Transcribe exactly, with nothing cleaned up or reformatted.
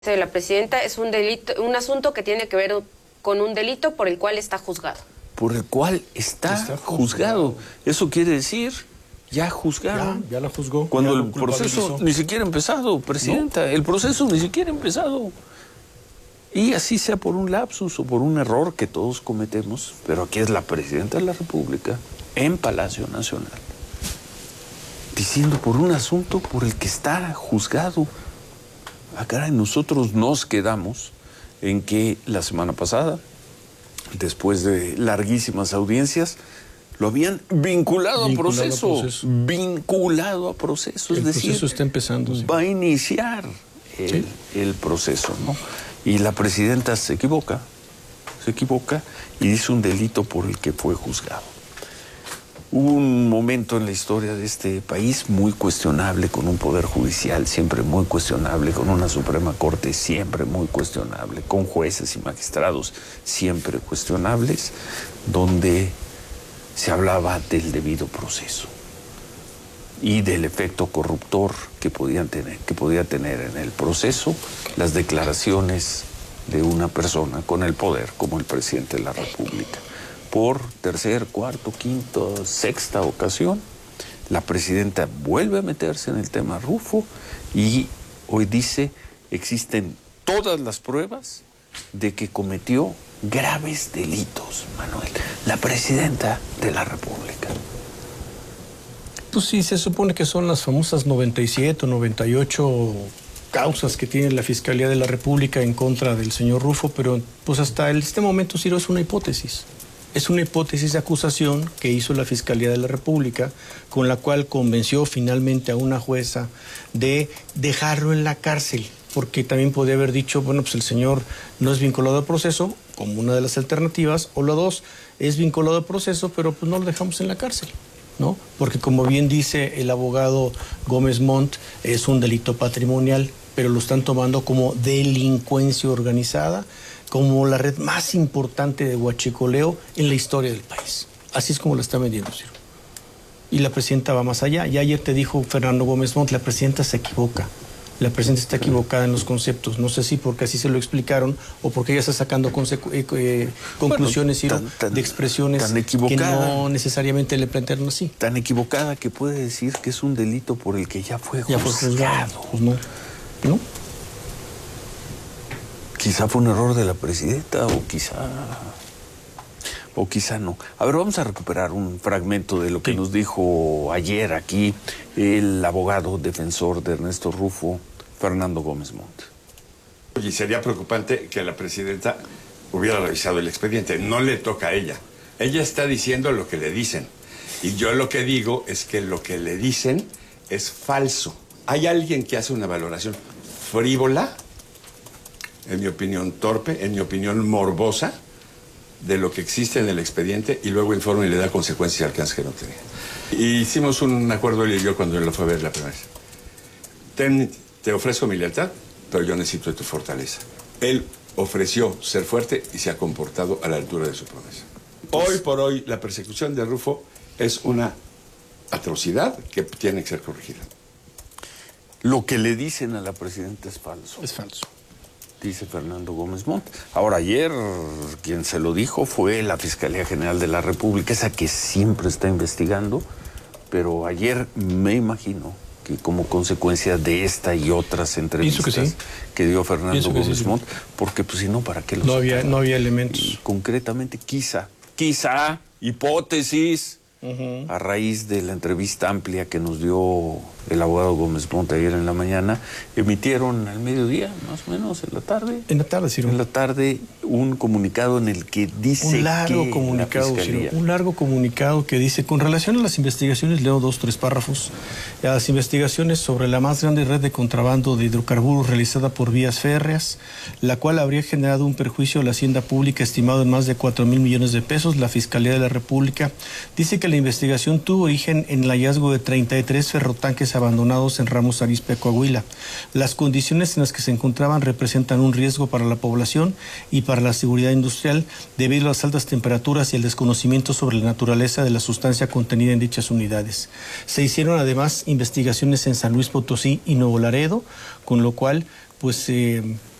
de la presidenta es un delito, un asunto que tiene que ver con un delito por el cual está juzgado. Por el cual está, está juzgado. juzgado. Eso quiere decir, ya juzgaron. Ya, ya la juzgó. Cuando el proceso ni siquiera ha empezado, presidenta. ¿No? El proceso ni siquiera ha empezado. Y así sea por un lapsus o por un error que todos cometemos, pero aquí es la presidenta de la República, en Palacio Nacional, diciendo por un asunto por el que está juzgado. Ah, caray, nosotros nos quedamos en que la semana pasada, después de larguísimas audiencias, lo habían vinculado, vinculado a, proceso, a proceso. Vinculado a proceso. El es decir, proceso está empezando. Sí. Va a iniciar el, ¿Sí? el proceso, ¿no? Y la presidenta se equivoca, se equivoca y dice un delito por el que fue juzgado. Hubo un momento en la historia de este país muy cuestionable, con un poder judicial siempre muy cuestionable, con una Suprema Corte siempre muy cuestionable, con jueces y magistrados siempre cuestionables, donde se hablaba del debido proceso y del efecto corruptor que podían tener, que podía tener en el proceso las declaraciones de una persona con el poder, como el presidente de la República. Por tercer, cuarto, quinto, sexta ocasión, la presidenta vuelve a meterse en el tema Rufo y hoy dice, existen todas las pruebas de que cometió graves delitos, Manuel, la presidenta de la República. Pues sí, se supone que son las famosas noventa y siete o noventa y ocho causas que tiene la Fiscalía de la República en contra del señor Rufo, pero pues hasta este momento, Ciro, es una hipótesis. Es una hipótesis de acusación que hizo la Fiscalía de la República, con la cual convenció finalmente a una jueza de dejarlo en la cárcel, porque también podía haber dicho, bueno, pues el señor no es vinculado al proceso, como una de las alternativas, o la dos, es vinculado al proceso, pero pues no lo dejamos en la cárcel, ¿no? Porque como bien dice el abogado Gómez Montt, es un delito patrimonial, pero lo están tomando como delincuencia organizada, como la red más importante de huachicoleo en la historia del país. Así es como la está vendiendo, Ciro. Y la presidenta va más allá. Ya ayer te dijo Fernando Gómez Montt, la presidenta se equivoca. La presidenta está equivocada en los conceptos. No sé si porque así se lo explicaron o porque ella está sacando eh, eh, conclusiones, Ciro, bueno, tan, tan, de expresiones que no necesariamente le plantearon así. Tan equivocada que puede decir que es un delito por el que ya fue juzgado. Ya fue juzgado. Pues no. ¿No? Quizá fue un error de la presidenta o quizá... o quizá no. A ver, vamos a recuperar un fragmento de lo que sí. nos dijo ayer aquí el abogado defensor de Ernesto Rufo, Fernando Gómez Montt. Oye, sería preocupante que la presidenta hubiera revisado el expediente. No le toca a ella. Ella está diciendo lo que le dicen. Y yo lo que digo es que lo que le dicen es falso. Hay alguien que hace una valoración frívola, en mi opinión torpe, en mi opinión morbosa, de lo que existe en el expediente y luego informa y le da consecuencias y alcances que no tenía. Y hicimos un acuerdo él y yo cuando él lo fue a ver la primera vez. Ten, te ofrezco mi lealtad, pero yo necesito de tu fortaleza. Él ofreció ser fuerte y se ha comportado a la altura de su promesa. Hoy por hoy la persecución de Rufo es una atrocidad que tiene que ser corregida. Lo que le dicen a la presidenta es falso. Es falso. Dice Fernando Gómez Montt. Ahora, ayer quien se lo dijo fue la Fiscalía General de la República, esa que siempre está investigando, pero ayer me imagino que como consecuencia de esta y otras entrevistas que, sí. que dio Fernando Pienso Gómez sí, Montt, porque pues si no, ¿para qué lo no había, no había elementos. Y concretamente, quizá, quizá, hipótesis, uh-huh. a raíz de la entrevista amplia que nos dio el abogado Gómez Montt ayer en la mañana, emitieron al mediodía, más o menos, en la tarde. En la tarde, Ciro. En la tarde, un comunicado en el que dice un largo que comunicado, Ciro, un largo comunicado que dice, con relación a las investigaciones, leo dos, tres párrafos, a las investigaciones sobre la más grande red de contrabando de hidrocarburos realizada por vías férreas, la cual habría generado un perjuicio a la hacienda pública estimado en más de cuatro mil millones de pesos, la Fiscalía de la República dice que la investigación tuvo origen en el hallazgo de treinta y tres ferrotanques abandonados en Ramos Arizpe, Coahuila. Las condiciones en las que se encontraban representan un riesgo para la población y para la seguridad industrial debido a las altas temperaturas y el desconocimiento sobre la naturaleza de la sustancia contenida en dichas unidades. Se hicieron además investigaciones en San Luis Potosí y Nuevo Laredo, con lo cual pues eh,